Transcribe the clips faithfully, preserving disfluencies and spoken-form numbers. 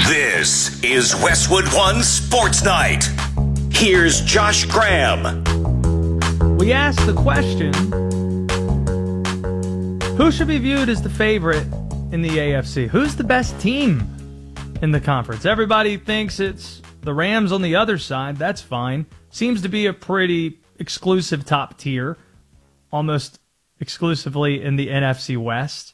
This is Westwood One Sports Night. Here's Josh Graham. We asked the question, who should be viewed as the favorite in the A F C? Who's the best team in the conference? Everybody thinks it's the Rams on the other side. That's fine. Seems to be a pretty exclusive top tier, almost exclusively in the N F C West.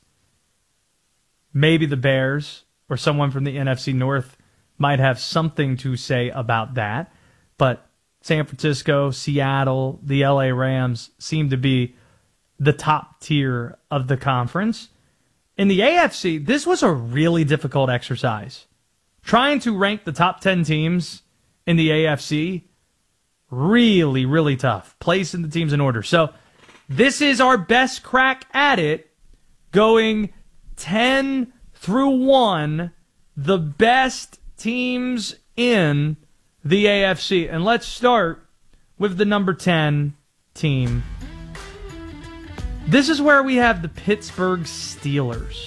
Maybe the Bears or someone from the N F C North might have something to say about that. But San Francisco, Seattle, the L A Rams seem to be the top tier of the conference. In the A F C, this was a really difficult exercise. Trying to rank the top ten teams in the A F C, really, really tough. Placing the teams in order. So this is our best crack at it, going ten through one, the best teams in the A F C. And let's start with the number ten team. This is where we have the Pittsburgh Steelers.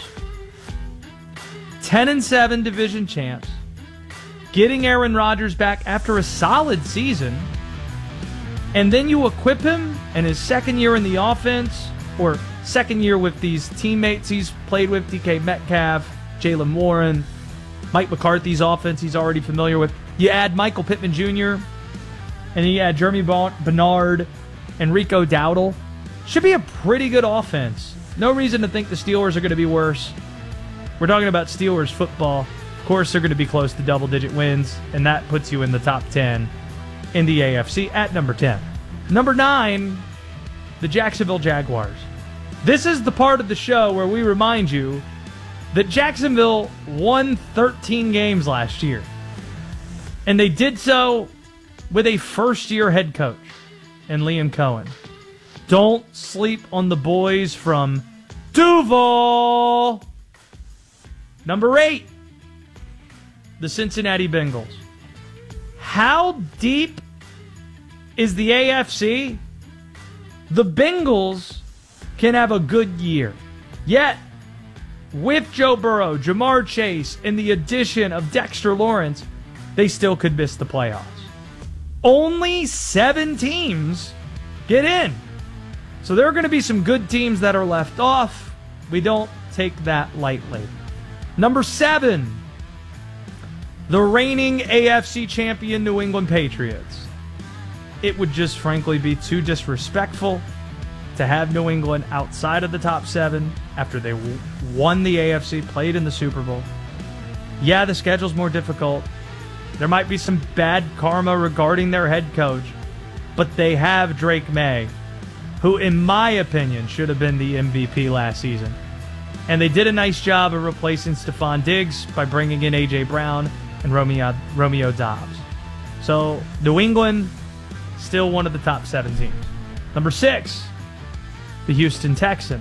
ten and seven division champs. Getting Aaron Rodgers back after a solid season. And then you equip him in his second year in the offense, or second year with these teammates he's played with, D K Metcalf, Jaylen Warren, Mike McCarthy's offense he's already familiar with. You add Michael Pittman Junior, and then you add Jeremy Bernard and Rico Dowdle. Should be a pretty good offense. No reason to think the Steelers are going to be worse. We're talking about Steelers football. Of course, they're going to be close to double-digit wins, and that puts you in the top ten in the A F C at number ten. Number nine, the Jacksonville Jaguars. This is the part of the show where we remind you that Jacksonville won thirteen games last year. And they did so with a first-year head coach in Liam Cohen. Don't sleep on the boys from Duval. Number eight, the Cincinnati Bengals. How deep is the A F C? The Bengals can have a good year. Yet, with Joe Burrow, Jamar Chase, and the addition of Dexter Lawrence, they still could miss the playoffs. Only seven teams get in. So there are going to be some good teams that are left off. We don't take that lightly. Number seven, the reigning A F C champion New England Patriots. It would just frankly be too disrespectful to have New England outside of the top seven after they w- won the A F C, played in the Super Bowl. Yeah, the schedule's more difficult. There might be some bad karma regarding their head coach, but they have Drake May, who, in my opinion, should have been the M V P last season. And they did a nice job of replacing Stephon Diggs by bringing in A J Brown and Romeo, Romeo Doubs. So, New England, still one of the top seven teams. Number six, the Houston Texans.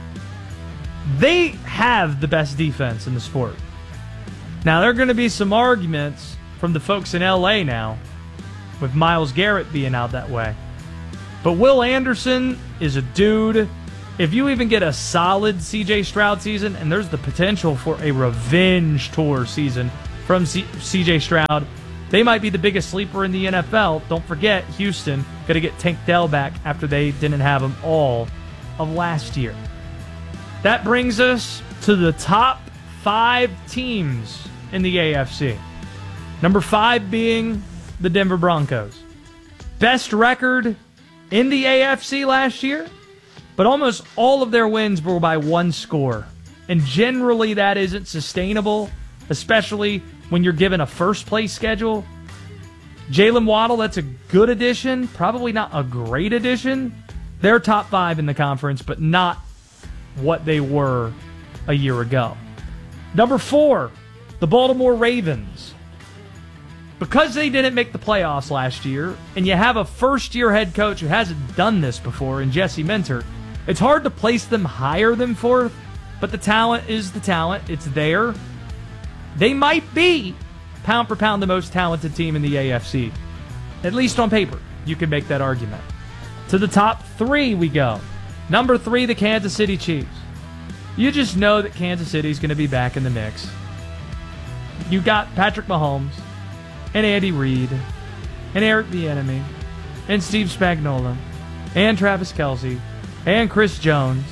They have the best defense in the sport. Now, there are going to be some arguments from the folks in L A now, with Myles Garrett being out that way. But Will Anderson is a dude. If you even get a solid C J Stroud season, and there's the potential for a revenge tour season from C- CJ Stroud, they might be the biggest sleeper in the N F L. Don't forget, Houston going to get Tank Dell back after they didn't have him all of last year. That brings us to the top five teams in the A F C. Number five being the Denver Broncos. Best record in the A F C last year, but almost all of their wins were by one score. And generally that isn't sustainable, especially when you're given a first-place schedule. Jalen Waddle, that's a good addition, probably not a great addition. They're top five in the conference, but not what they were a year ago. Number four, the Baltimore Ravens. Because they didn't make the playoffs last year, and you have a first-year head coach who hasn't done this before in Jesse Minter, it's hard to place them higher than fourth, but the talent is the talent. It's there. They might be, pound for pound, the most talented team in the A F C. At least on paper, you can make that argument. To the top three we go. Number three, the Kansas City Chiefs. You just know that Kansas City is going to be back in the mix. you got Patrick Mahomes and Andy Reid and Eric Bieniemy and Steve Spagnuolo and Travis Kelce and Chris Jones.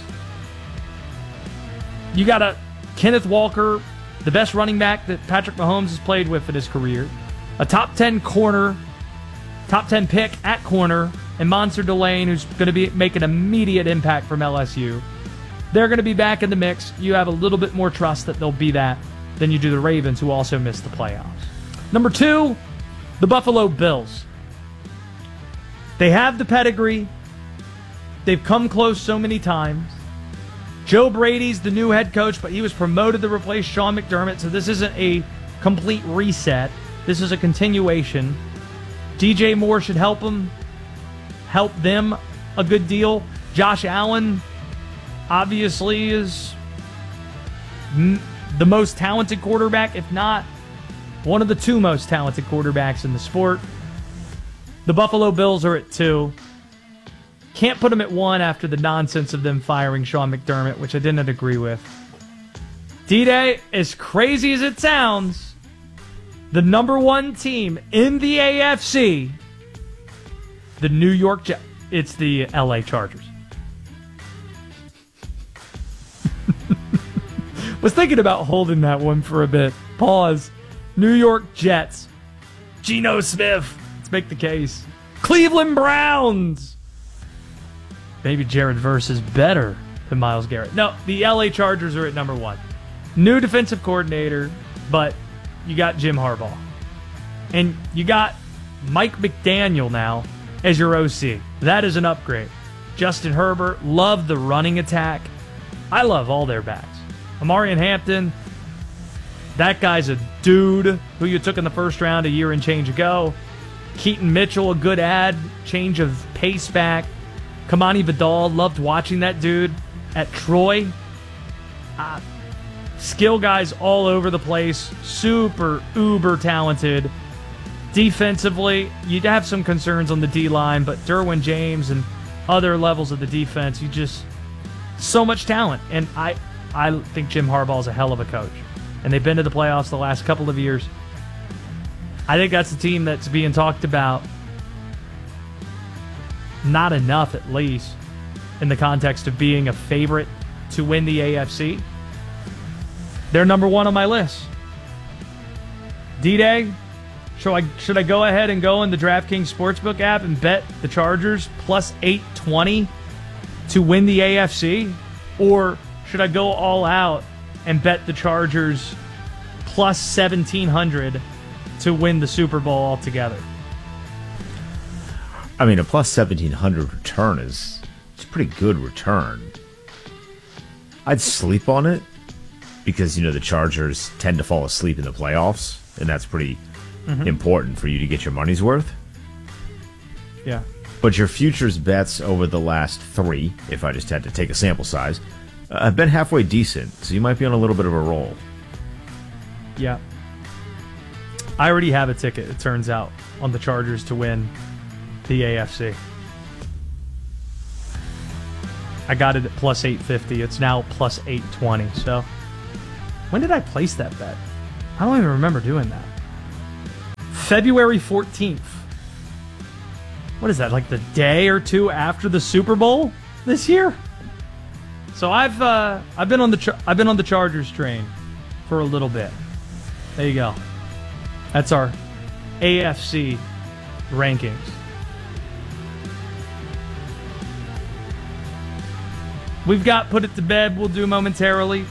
You got a Kenneth Walker, the best running back that Patrick Mahomes has played with in his career. A top ten corner, top ten pick at corner, and Monster Delane, who's going to be make an immediate impact from L S U. They're going to be back in the mix. You have a little bit more trust that they'll be that than you do the Ravens, who also missed the playoffs. Number two, the Buffalo Bills. They have the pedigree. They've come close so many times. Joe Brady's the new head coach, but he was promoted to replace Sean McDermott, so this isn't a complete reset. This is a continuation. D J Moore should help them, help them a good deal. Josh Allen obviously is m- the most talented quarterback, if not one of the two most talented quarterbacks in the sport. The Buffalo Bills are at two. Can't put them at one after the nonsense of them firing Sean McDermott, which I didn't agree with. D-Day, as crazy as it sounds, the number one team in the A F C, the New York Jets, it's the L A Chargers. Was thinking about holding that one for a bit. Pause. New York Jets. Geno Smith. Let's make the case. Cleveland Browns. Maybe Jared Verse is better than Myles Garrett. No, the L A Chargers are at number one. New defensive coordinator, but you got Jim Harbaugh. And you got Mike McDaniel now as your O C. That is an upgrade. Justin Herbert, love the running attack. I love all their backs. Amarian Hampton, that guy's a dude who you took in the first round a year and change ago. Keaton Mitchell, a good ad, change of pace back. Kamani Vidal, loved watching that dude at Troy. Uh, skill guys all over the place. Super, uber talented. Defensively, you'd have some concerns on the D-line, but Derwin James and other levels of the defense, you just... so much talent. And I, I think Jim Harbaugh is a hell of a coach. And they've been to the playoffs the last couple of years. I think that's a team that's being talked about not enough, at least, in the context of being a favorite to win the A F C. They're number one on my list. D-Day, should I, should I go ahead and go in the DraftKings Sportsbook app and bet the Chargers plus eight twenty to win the A F C? Or should I go all out and bet the Chargers plus seventeen hundred to win the Super Bowl altogether? I mean, a plus seventeen hundred return is it's a pretty good return. I'd sleep on it because, you know, the Chargers tend to fall asleep in the playoffs, and that's pretty mm-hmm. important for you to get your money's worth. Yeah. But your futures bets over the last three, if I just had to take a sample size, uh, have been halfway decent, so you might be on a little bit of a roll. Yeah. I already have a ticket, it turns out, on the Chargers to win the A F C. I got it at plus eight fifty. It's now plus eight twenty. So, when did I place that bet? I don't even remember doing that. February fourteenth. What is that, like the day or two after the Super Bowl this year? So I've uh, I've been on the Char- I've been on the Chargers train for a little bit. There you go. That's our A F C rankings. We've got Put It to Bed we'll do momentarily.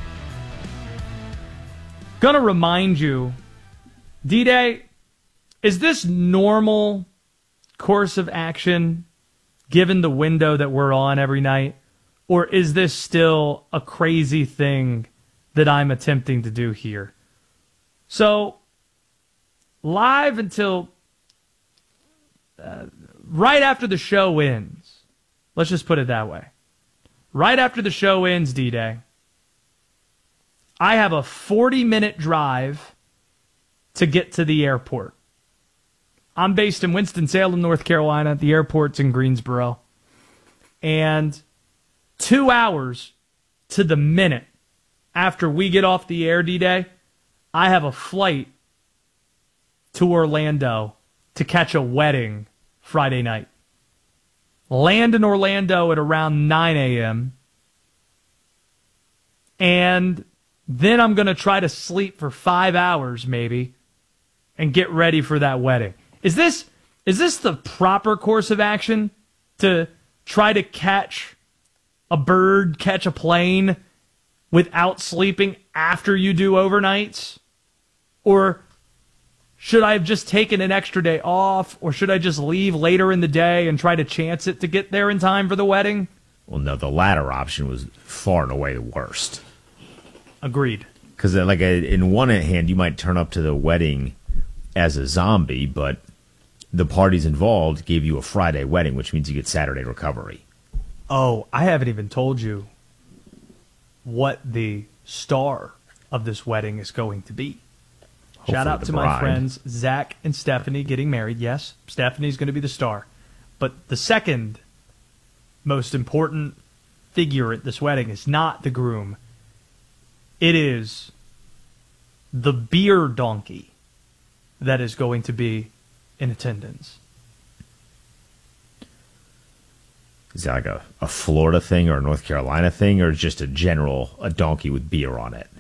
Gonna remind you, D-Day, is this normal course of action given the window that we're on every night? Or is this still a crazy thing that I'm attempting to do here? So, live until uh, right after the show ends. Let's just put it that way. Right after the show ends, D-Day, I have a forty-minute drive to get to the airport. I'm based in Winston-Salem, North Carolina. The airport's in Greensboro. And two hours to the minute after we get off the air, D-Day, I have a flight to Orlando to catch a wedding Friday night. Land in Orlando at around nine a.m. And then I'm going to try to sleep for five hours maybe and get ready for that wedding. Is this is this the proper course of action to try to catch a bird, catch a plane without sleeping after you do overnights? Or should I have just taken an extra day off? Or should I just leave later in the day and try to chance it to get there in time for the wedding? Well, no, the latter option was far and away the worst. Agreed. Because, like, in one hand, you might turn up to the wedding as a zombie, but the parties involved gave you a Friday wedding, which means you get Saturday recovery. Oh, I haven't even told you what the star of this wedding is going to be. Hopefully Shout out the to bride. my friends Zach and Stephanie getting married. Yes, Stephanie's going to be the star. But the second most important figure at this wedding is not the groom. It is the beer donkey that is going to be in attendance. Is that like a, a Florida thing or a North Carolina thing, or just a general, a donkey with beer on it?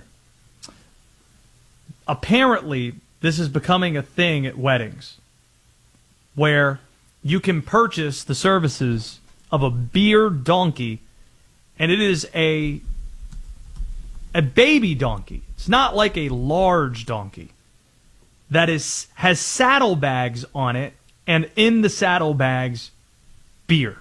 Apparently, this is becoming a thing at weddings where you can purchase the services of a beer donkey, and it is a a baby donkey. It's not like a large donkey that is has saddlebags on it, and in the saddlebags, beer.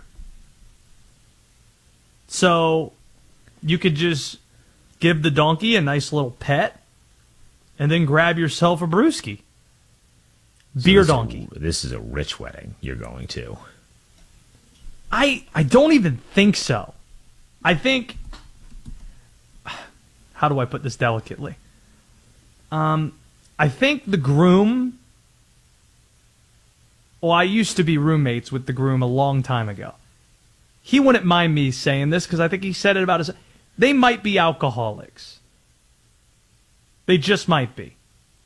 So you could just give the donkey a nice little pet and then grab yourself a brewski. Beer So this donkey. Is a, this is a rich wedding you're going to. I I don't even think so. I think, how do I put this delicately? Um, I think the groom, well, I used to be roommates with the groom a long time ago. He wouldn't mind me saying this because I think he said it about his, they might be alcoholics. They just might be.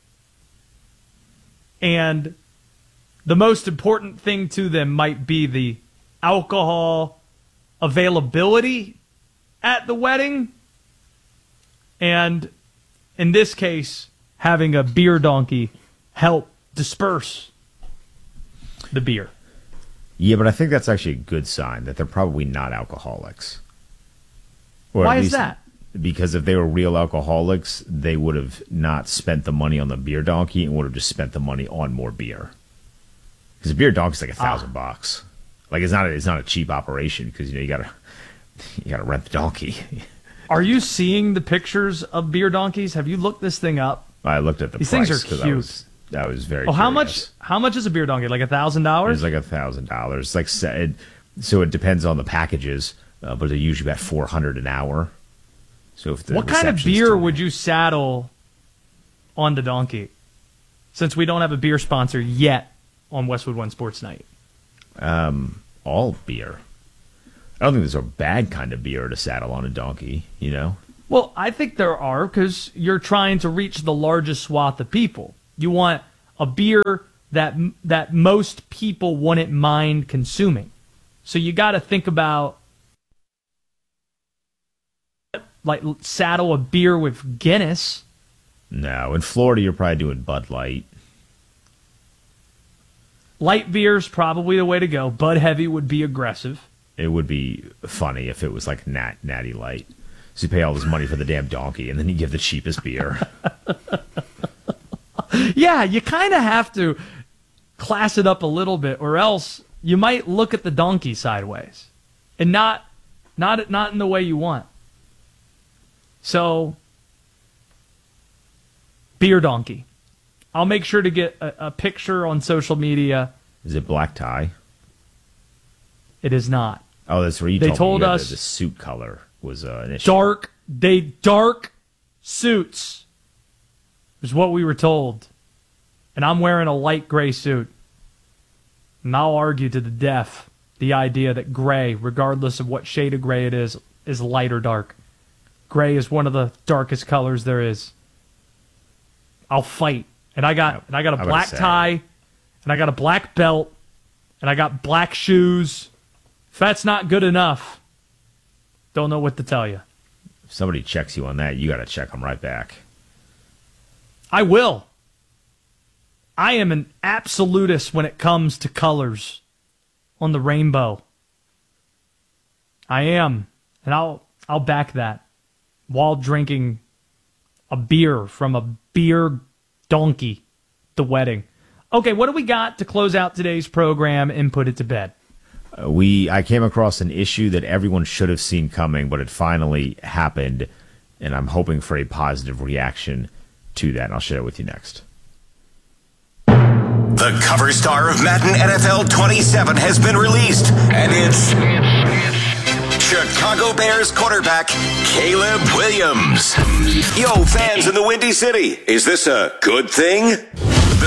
And the most important thing to them might be the alcohol availability at the wedding. And in this case, having a beer donkey help disperse the beer. Yeah, but I think that's actually a good sign that they're probably not alcoholics. Or Why at is least- that? Because if they were real alcoholics, they would have not spent the money on the beer donkey and would have just spent the money on more beer. Because a beer donkey's like a thousand Ah. bucks. Like it's not a, it's not a cheap operation because you know you gotta you gotta rent the donkey. Are you seeing the pictures of beer donkeys? Have you looked this thing up? I looked at the These price things are 'cause I cute. was, I was very. Oh, how curious. much? How much is a beer donkey? Like a thousand It's dollars? like a thousand dollars. Like se- it, so, it depends on the packages, uh, but they're usually about four hundred an hour. So, if the What kind of reception's beer too- would you saddle on the donkey? Since we don't have a beer sponsor yet on Westwood One Sports Night. all beer? I don't think there's a bad kind of beer to saddle on a donkey. You know, Well, I think there are because you're trying to reach the largest swath of people. You want a beer that that most people wouldn't mind consuming. So you got to think about like saddle a beer with Guinness. no. In Florida, you're probably doing Bud Light. Light beer's probably the way to go. Bud Heavy would be aggressive. It would be funny if it was like Nat Natty Light. So you pay all this money for the damn donkey, and then you give the cheapest beer. Yeah, you kind of have to class it up a little bit, or else you might look at the donkey sideways, and not, not, not in the way you want. So, beer donkey. I'll make sure to get a, a picture on social media. Is it black tie? It is not Oh, that's where you They told, told me you had us- the, the suit color was uh, an issue. dark. They dark suits is what we were told, and I'm wearing a light gray suit. And I'll argue to the death the idea that gray, regardless of what shade of gray it is, is light or dark. Gray is one of the darkest colors there is. I'll fight. And I got and I got a I would black say. tie, and I got a black belt, and I got black shoes. If that's not good enough, don't know what to tell you. If somebody checks you on that, you got to check them right back. I will. I am an absolutist when it comes to colors on the rainbow. I am, and I'll I'll back that while drinking a beer from a beer donkey at the wedding. Okay, what do we got to close out today's program and put it to bed? Uh, we I came across an issue that everyone should have seen coming, but it finally happened, and I'm hoping for a positive reaction to that, and I'll share it with you next. The cover star of Madden N F L twenty-seven has been released, and it's Chicago Bears quarterback Caleb Williams. Yo, fans in the Windy City, is this a good thing?